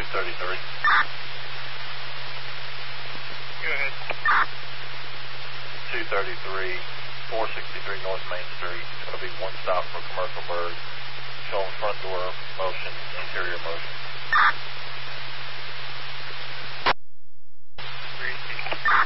233. Go ahead. 233, 463 North Main Street. It's going to be one stop for commercial bird. Showing front door motion, interior motion.